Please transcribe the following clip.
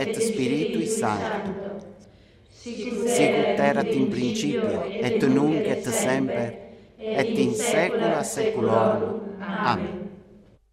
et Spiritui Sancto, sicut erat in principio, et nunc et semper, et in saecula saeculorum. Amen.